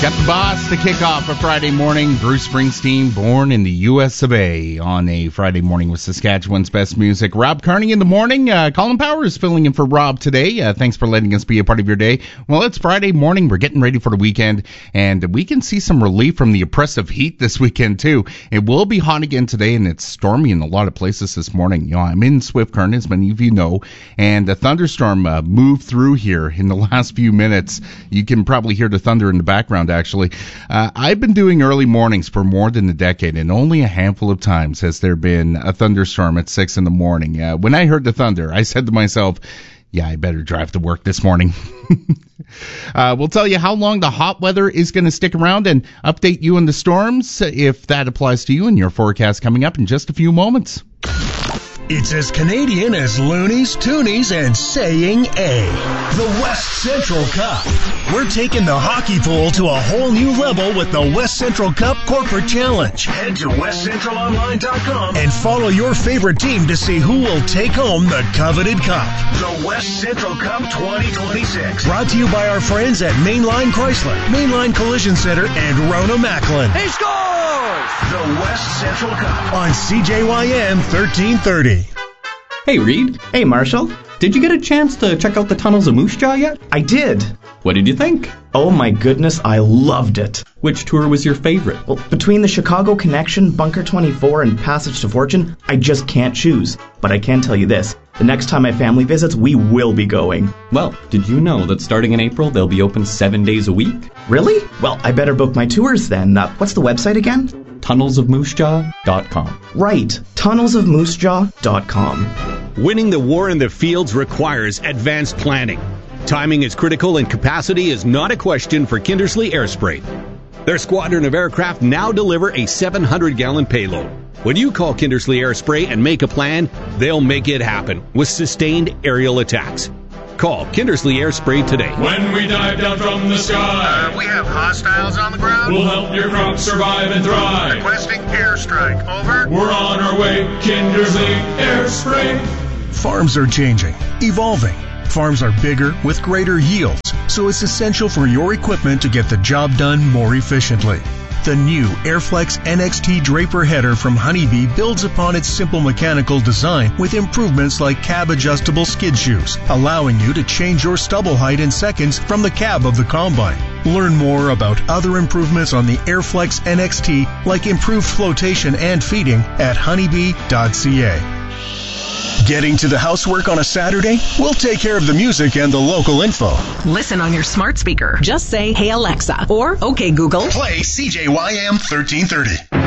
Got the boss to kick off a Friday morning. Bruce Springsteen, born in the U.S. of A. on a Friday morning with Saskatchewan's best music. Rob Kearney in the morning. Colin Powers filling in for Rob today. Thanks for letting us be a part of your day. Well, it's Friday morning. We're getting ready for the weekend, and we can see some relief from the oppressive heat this weekend, too. It will be hot again today, and it's stormy in a lot of places this morning. You know, I'm in Swift Current, as many of you know, and a thunderstorm moved through here in the last few minutes. You can probably hear the thunder in the background, actually. I've been doing early mornings for more than a decade, and only a handful of times has there been a thunderstorm at 6 in the morning. When I heard the thunder, I said to myself, yeah, I better drive to work this morning. We'll tell you how long the hot weather is going to stick around and update you on the storms, if that applies to you, in your forecast coming up in just a few moments. It's as Canadian as loonies, toonies, and saying A. The West Central Cup. We're taking the hockey pool to a whole new level with the West Central Cup Corporate Challenge. Head to westcentralonline.com and follow your favorite team to see who will take home the coveted cup. The West Central Cup 2026. Brought to you by our friends at Mainline Chrysler, Mainline Collision Center, and Rona Macklin. He scores! The West Central Cup on CJYM 1330. Hey, Reed. Hey, Marshall. Did you get a chance to check out the tunnels of Moose Jaw yet? I did. What did you think? Oh my goodness, I loved it. Which tour was your favorite? Well, between the Chicago Connection, Bunker 24, and Passage to Fortune, I just can't choose. But I can tell you this. The next time my family visits, we will be going. Well, did you know that starting in April, they'll be open 7 days a week? Really? Well, I better book my tours then. What's the website again? TunnelsofMooseJaw.com. Right, TunnelsofMooseJaw.com. Winning the war in the fields requires advanced planning. Timing is critical and capacity is not a question for Kindersley Air Spray. Their squadron of aircraft now deliver a 700-gallon payload. When you call Kindersley Air Spray and make a plan, they'll make it happen with sustained aerial attacks. Call Kindersley Air Spray today. When we dive down from the sky, we have hostiles on the ground. We'll help your crops survive and thrive. Requesting airstrike. Over. We're on our way. Kindersley Air Spray. Farms are changing, evolving. Farms are bigger with greater yields, so it's essential for your equipment to get the job done more efficiently. The new Airflex NXT Draper header from Honeybee builds upon its simple mechanical design with improvements like cab-adjustable skid shoes, allowing you to change your stubble height in seconds from the cab of the combine. Learn more about other improvements on the Airflex NXT, like improved flotation and feeding, at honeybee.ca. Getting to the housework on a Saturday? We'll take care of the music and the local info. Listen on your smart speaker. Just say, "Hey Alexa," or "Okay Google." Play CJYM 1330.